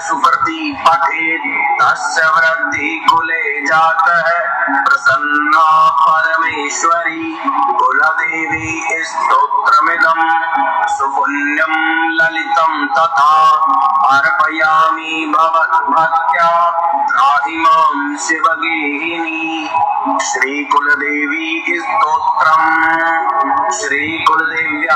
सुकृति पठेत् तस्य वृद्धि कुले जातः प्रसन्ना परमेश्वरी कुलदेवी स्तोत्रमिदं सुपुण्यं ललितं तथा अर्पयामि भवद्भक्त्या त्राहि मां शिवगेहिनी। श्री कुलदेवी स्तोत्रम्। श्री कुलदेव्या